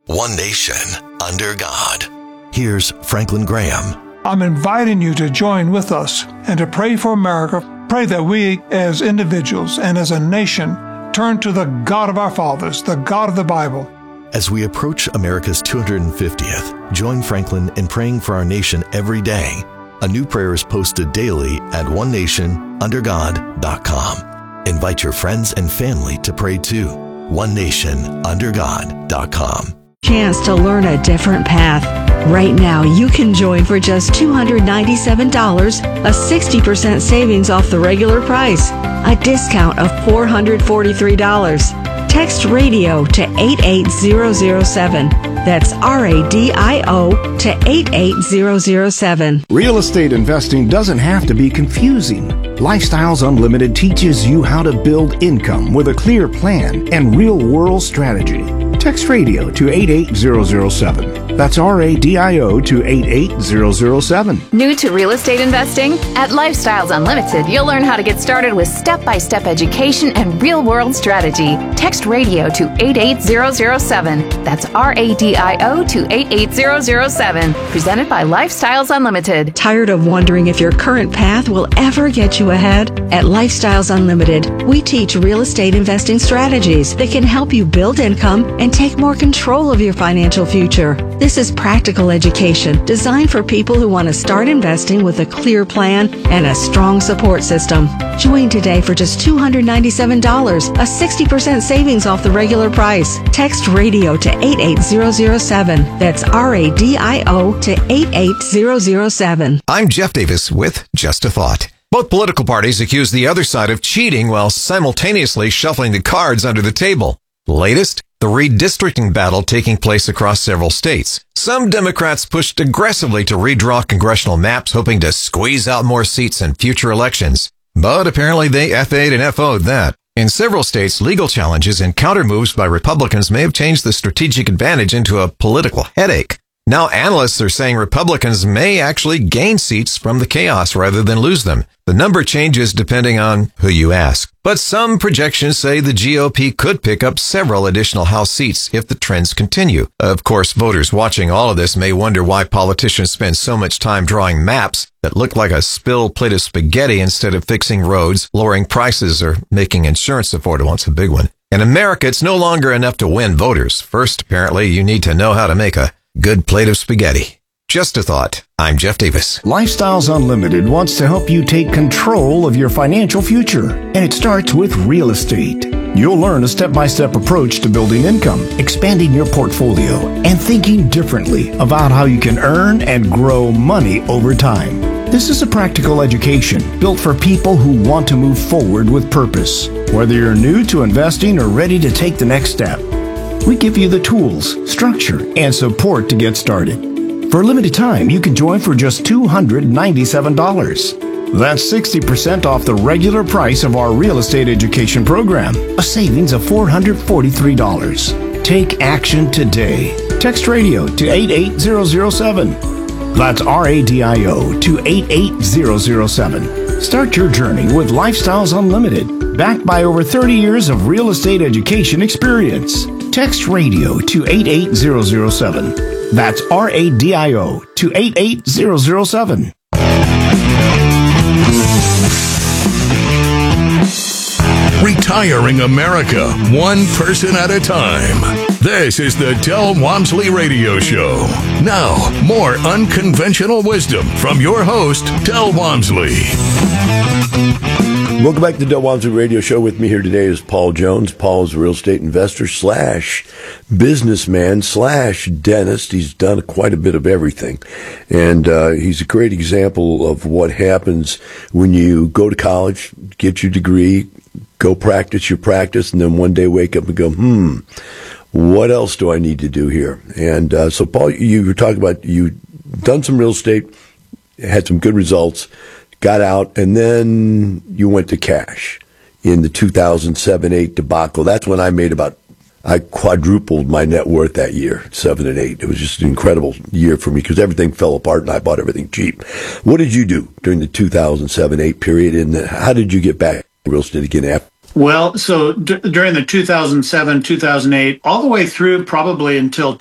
One nation, under God. Here's Franklin Graham. I'm inviting you to join with us and to pray for America. Pray that we as individuals and as a nation turn to the God of our fathers, the God of the Bible. As we approach America's 250th, join Franklin in praying for our nation every day. A new prayer is posted daily at onenationundergod.com. Invite your friends and family to pray too. onenationundergod.com. Chance to learn a different path. Right now, you can join for just $297, a 60% savings off the regular price, a discount of $443. Text radio to 88007. That's RADIO to 88007. Real estate investing doesn't have to be confusing. Lifestyles Unlimited teaches you how to build income with a clear plan and real-world strategy. Text radio to 88007. That's RADIO to 88007. New to real estate investing? At Lifestyles Unlimited, you'll learn how to get started with step-by-step education and real-world strategy. Text radio to 88007. That's RADIO to 88007. Presented by Lifestyles Unlimited. Tired of wondering if your current path will ever get you ahead? At Lifestyles Unlimited, we teach real estate investing strategies that can help you build income and take more control of your financial future. This is practical education designed for people who want to start investing with a clear plan and a strong support system. Join today for just $297, a 60% savings off the regular price. Text radio to 88007. That's RADIO to 88007. I'm Jeff Davis with Just a Thought. Both political parties accuse the other side of cheating while simultaneously shuffling the cards under the table. Latest, the redistricting battle taking place across several states. Some Democrats pushed aggressively to redraw congressional maps, hoping to squeeze out more seats in future elections. But apparently they FA'd and FO'd that. In several states, legal challenges and counter-moves by Republicans may have changed the strategic advantage into a political headache. Now analysts are saying Republicans may actually gain seats from the chaos rather than lose them. The number changes depending on who you ask. But some projections say the GOP could pick up several additional House seats if the trends continue. Of course, voters watching all of this may wonder why politicians spend so much time drawing maps that look like a spilled plate of spaghetti instead of fixing roads, lowering prices, or making insurance affordable. It's a big one. In America, it's no longer enough to win voters. First, apparently, you need to know how to make a good plate of spaghetti. Just a thought. I'm Jeff Davis. Lifestyles Unlimited wants to help you take control of your financial future, and it starts with real estate. You'll learn a step-by-step approach to building income, expanding your portfolio, and thinking differently about how you can earn and grow money over time. This is a practical education built for people who want to move forward with purpose. Whether you're new to investing or ready to take the next step, we give you the tools, structure, and support to get started. For a limited time, you can join for just $297. That's 60% off the regular price of our real estate education program, a savings of $443. Take action today. Text radio to 88007. That's RADIO to 88007. Start your journey with Lifestyles Unlimited, backed by over 30 years of real estate education experience. Text radio to 88007. That's RADIO to 88007. Retiring America, one person at a time. This is the Del Walmsley Radio Show. Now, more unconventional wisdom from your host, Del Walmsley. Welcome back to the Del Walmsley Radio Show. With me here today is Paul Jones. Paul is a real estate investor / businessman / dentist. He's done quite a bit of everything. And he's a great example of what happens when you go to college, get your degree, go practice your practice, and then one day wake up and go, what else do I need to do here? And so, Paul, you were talking about you've done some real estate, had some good results, got out, and then you went to cash in the 2007-8 debacle. That's when I quadrupled my net worth that year, 7 and 8. It was just an incredible year for me because everything fell apart and I bought everything cheap. What did you do during the 2007-8 period, and how did you get back to real estate again after? Well, so during the 2007, 2008, all the way through probably until